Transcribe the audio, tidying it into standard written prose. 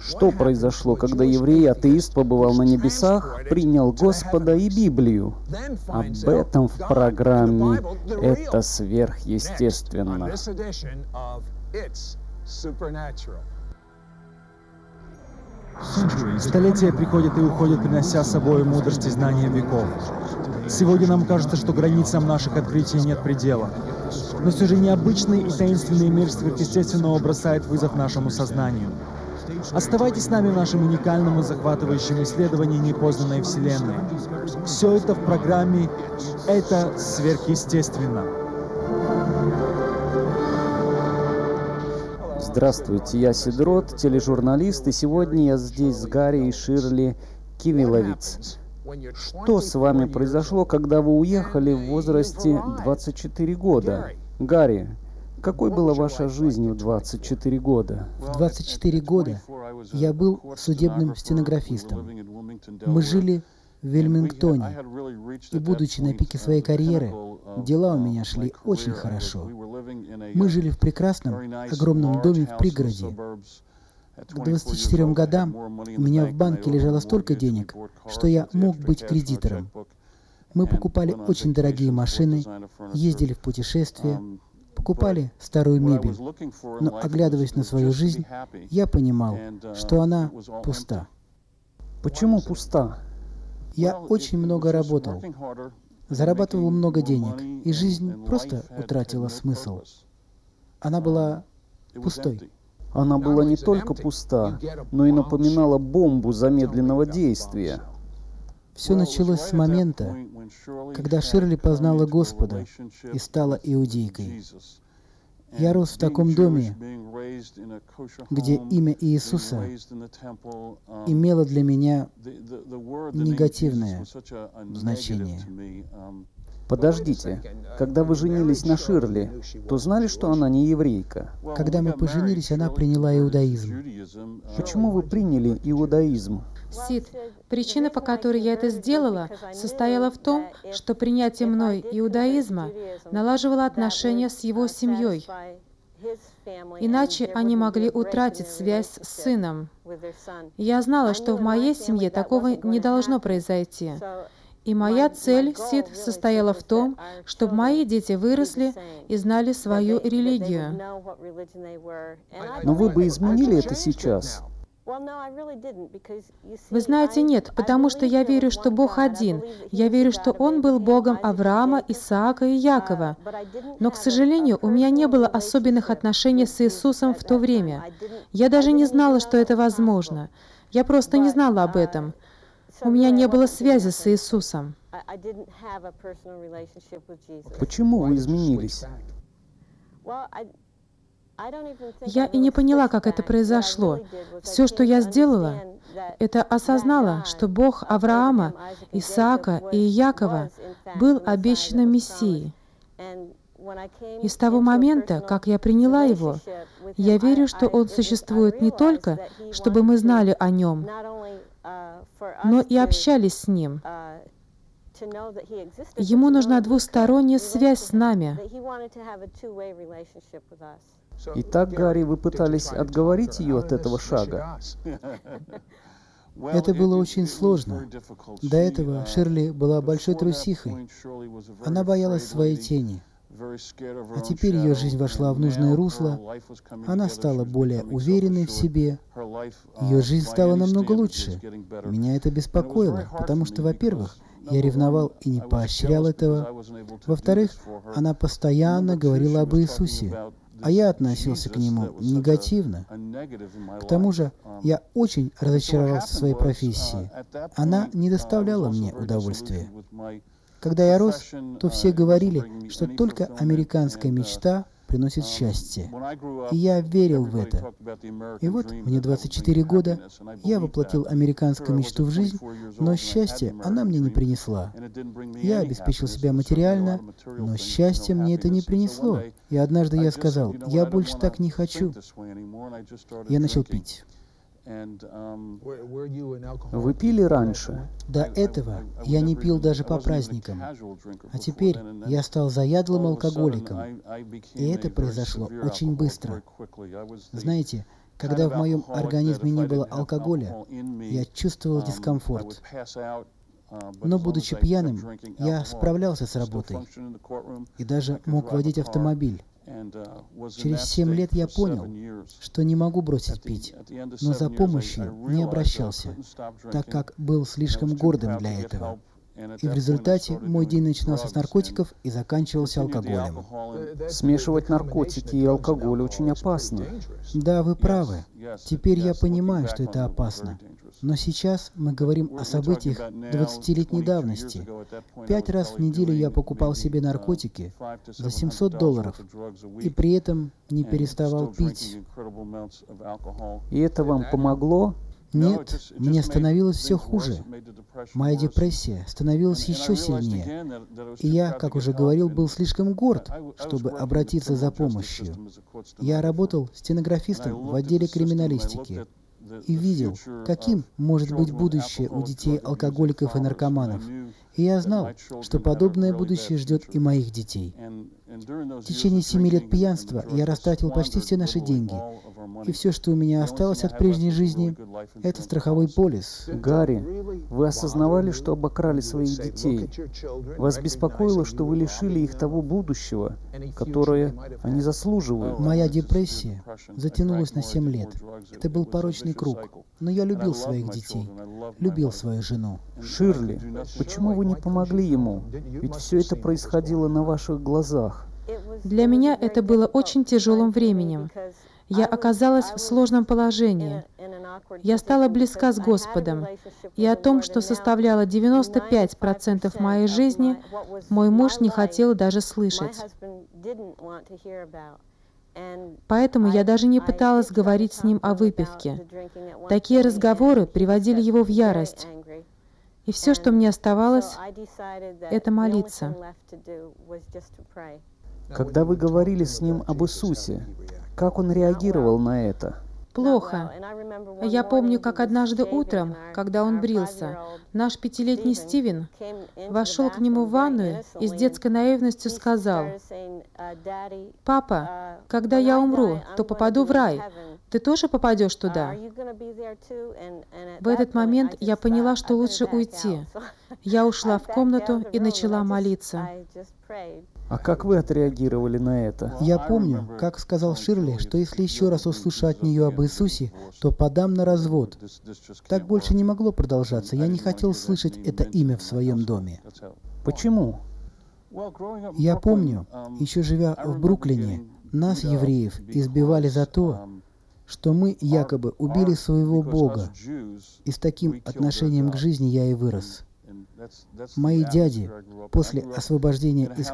Что произошло, когда еврей-атеист побывал на небесах, принял Господа и Библию? Об этом в программе «Это сверхъестественно». Столетия приходят и уходят, принося с собой мудрость и знания веков. Сегодня нам кажется, что границам наших открытий нет предела. Но все же необычный и таинственный мир сверхъестественного бросает вызов нашему сознанию. Оставайтесь с нами в нашем уникальном и захватывающем исследовании непознанной Вселенной. Все это в программе «Это сверхъестественно». Здравствуйте, я Сидрот, тележурналист, и сегодня я здесь с Гарри и Ширли Кивиловиц. Что с вами произошло, когда вы уехали в возрасте 24 года? Гарри, какой была ваша жизнь в 24 года? В 24 года я был судебным стенографистом. Мы жили в Вильмингтоне, и, будучи на пике своей карьеры, дела у меня шли очень хорошо. Мы жили в прекрасном, огромном доме в пригороде. К 24 годам у меня в банке лежало столько денег, что я мог быть кредитором. Мы покупали очень дорогие машины, ездили в путешествия, покупали старую мебель. Но, оглядываясь на свою жизнь, я понимал, что она пуста. Почему пуста? Я очень много работал, зарабатывал много денег, и жизнь просто утратила смысл. Она была пустой. Она была не только пуста, но и напоминала бомбу замедленного действия. Все началось с момента, когда Ширли познала Господа и стала иудейкой. Я рос в таком доме, где имя Иисуса имело для меня негативное значение. Подождите, когда вы женились на Ширли, то знали, что она не еврейка? Когда мы поженились, она приняла иудаизм. Почему вы приняли иудаизм? Сид, причина, по которой я это сделала, состояла в том, что принятие мной иудаизма налаживало отношения с его семьей. Иначе они могли утратить связь с сыном. Я знала, что в моей семье такого не должно произойти. И моя цель, Сид, состояла в том, чтобы мои дети выросли и знали свою религию. Но вы бы изменили это сейчас? Вы знаете, нет, потому что я верю, что Бог один. Я верю, что Он был Богом Авраама, Исаака и Якова. Но, к сожалению, у меня не было особенных отношений с Иисусом в то время. Я даже не знала, что это возможно. Я просто не знала об этом. У меня не было связи с Иисусом. Почему вы изменились? Я и не поняла, как это произошло. Все, что я сделала, это осознала, что Бог Авраама, Исаака и Якова был обещанным Мессией. И с того момента, как я приняла Его, я верю, что Он существует не только, чтобы мы знали о Нем, но и общались с Ним. Ему нужна двусторонняя связь с нами. Итак, Гарри, вы пытались отговорить ее от этого шага? Это было очень сложно. До этого Ширли была большой трусихой. Она боялась своей тени. А теперь ее жизнь вошла в нужное русло. Она стала более уверенной в себе. Ее жизнь стала намного лучше. Меня это беспокоило, потому что, во-первых, я ревновал и не поощрял этого. Во-вторых, она постоянно говорила об Иисусе, а я относился к Нему негативно. К тому же, я очень разочаровался в своей профессии. Она не доставляла мне удовольствия. Когда я рос, то все говорили, что только американская мечта приносит счастье. И я верил в это. И вот, мне 24 года, я воплотил американскую мечту в жизнь, но счастья она мне не принесла. Я обеспечил себя материально, но счастья мне это не принесло. И однажды я сказал, я больше так не хочу. Я начал пить. Вы пили раньше? До этого я не пил даже по праздникам. А теперь я стал заядлым алкоголиком. И это произошло очень быстро. Знаете, Когда в моем организме не было алкоголя, я чувствовал дискомфорт. Но, будучи пьяным, я справлялся с работой и даже мог водить автомобиль. Через 7 лет я понял, что не могу бросить пить, но за помощью не обращался, так как был слишком гордым для этого. И в результате мой день начинался с наркотиков и заканчивался алкоголем. Смешивать наркотики и алкоголь очень опасно. Да, вы правы. Теперь я понимаю, что это опасно. Но сейчас мы говорим о событиях 20-летней давности. 5 раз в неделю я покупал себе наркотики за $700 и при этом не переставал пить. И это вам помогло? Нет, мне становилось все хуже. Моя депрессия становилась еще сильнее. И я, как уже говорил, был слишком горд, чтобы обратиться за помощью. Я работал стенографистом в отделе криминалистики и видел, каким может быть будущее у детей алкоголиков и наркоманов. И я знал, что подобное будущее ждет и моих детей. В течение 7 лет пьянства я растратил почти все наши деньги. И все, что у меня осталось от прежней жизни, это страховой полис. Гарри, вы осознавали, что обокрали своих детей? Вас беспокоило, что вы лишили их того будущего, которое они заслуживают? Моя депрессия затянулась на 7 лет. Это был порочный круг. Но я любил своих детей, любил свою жену. Ширли, почему вы не помогли ему? Ведь все это происходило на ваших глазах. Для меня это было очень тяжелым временем. Я оказалась в сложном положении. Я стала близка с Господом, и о том, что составляло 95% моей жизни, мой муж не хотел даже слышать. Поэтому я даже не пыталась говорить с ним о выпивке. Такие разговоры приводили его в ярость. И все, что мне оставалось, это молиться. Когда вы говорили с ним об Иисусе, как он реагировал на это? Плохо. Я помню, как однажды утром, когда он брился, наш 5-летний Стивен вошел к нему в ванную и с детской наивностью сказал: «Папа, когда я умру, то попаду в рай. Ты тоже попадешь туда?» В этот момент я поняла, что лучше уйти. Я ушла в комнату и начала молиться. А как вы отреагировали на это? Я помню, как сказал Ширли, что если еще раз услышу от нее об Иисусе, то подам на развод. Так больше не могло продолжаться. Я не хотел слышать это имя в своем доме. Почему? Я помню, еще живя в Бруклине, нас, евреев, избивали за то, что мы якобы убили своего Бога. И с таким отношением к жизни я и вырос. Мои дяди после освобождения из